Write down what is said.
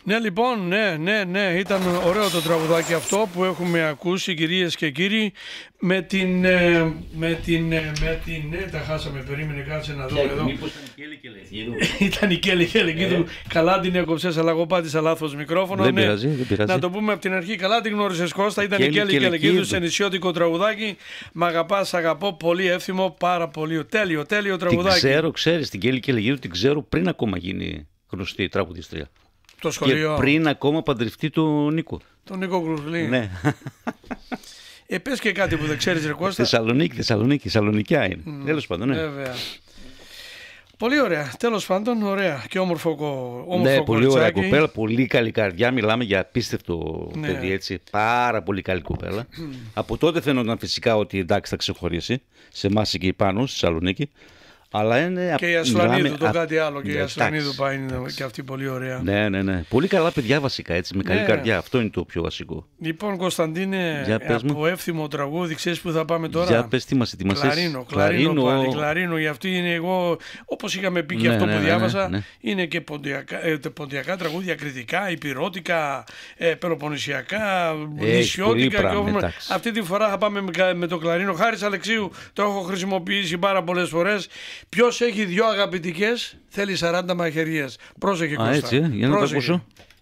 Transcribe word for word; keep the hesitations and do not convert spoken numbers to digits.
Ναι, λοιπόν, ναι, ναι, ναι, ήταν ωραίο το τραγουδάκι αυτό που έχουμε ακούσει, κυρίες και κύριοι, με την, ε, με την, ε, με την, ναι, τα χάσαμε, περίμενε, κάτσε να δω εδώ. Μήπως ήταν η Κέλη Κελεγίδου. Ήταν η Κέλη Κελεγίδου, καλά την έκοψες, αλλά εγώ πάτησα λάθος μικρόφωνο. Δεν ναι. πειράζει, δεν πειράζει. Να το πούμε από την αρχή, καλά την γνώρισες Κώστα, ήταν η Κέλη Κέλη Κελεγίδου Κελεγίδου. σε νησιώτικο τραγουδάκι. Μ' αγαπάς, αγαπώ, πολύ εύθυμο, πάρα πολύ, τέλειο, τέλειο Την τραγουδάκι. ξέρω, ξέρεις, την Κέλη Κελεγίδου την ξέρω πριν ακόμα γίνει γνωστή τραγουδίστρια. Το Και σχολείο, πριν ακόμα παντρευτεί τον Νίκο. τον Νίκο Γκρουσλή. Ναι. Ε, πες και κάτι που δεν ξέρεις ρε Κώστα. Θεσσαλονίκη, Θεσσαλονίκη, Θεσσαλονικιά είναι. Mm. Τέλος πάντων, ναι. Βέβαια. Πολύ ωραία. Τέλος πάντων, ωραία. Και όμορφο, κο- όμορφο Ναι, πολύ ωραία κοριτσάκι. κοπέλα, πολύ καλή καρδιά. Μιλάμε για απίστευτο Ναι. παιδί, έτσι. Πάρα πολύ καλή κοπέλα. Από τότε φαίνονταν φυσικά ότι εντάξει θα ξεχωρίσει σε εμά εκεί πάνω, στη Θεσσαλονίκη. Αλλά είναι. Και η Ασλανίδου, μιλάμε- το α- κάτι άλλο. Και η Ναι, Ασλανίδου εντάξει. πάει είναι και αυτή πολύ ωραία. Ναι, ναι, ναι. Πολύ καλά παιδιά βασικά, έτσι. Με καλή Ναι. καρδιά. Αυτό είναι το πιο βασικό. Λοιπόν, Κωνσταντίνε, Για πες μου. από εύθυμο τραγούδι, ξέρεις που θα πάμε τώρα. Για πες τι μας ετοιμασες. Κλαρίνο, κλαρίνο, πάλι, κλαρίνο. Για αυτή είναι εγώ, όπως είχαμε πει και Ναι, αυτό ναι, που ναι, διάβασα, ναι, ναι. είναι και ποντιακά, ε, ποντιακά τραγούδια, κρητικά, υπηρώτικα, ε, πελοποννησιακά, πολύ νησιώτικα. Και πράγμα, όφημα. εντάξει. Αυτή τη φορά θα πάμε με, κα- με το κλαρίνο. Χάρης Αλεξίου, το έχω χρησιμοποιήσει πάρα πολλές φορές. Ποιος έχει δυο αγαπητικές, θέλει σαράντα μαχαιρίες. Πρόσεχε Α, Κώστα. έτσι, ε, για να το Πρόσεχε. ακούσω.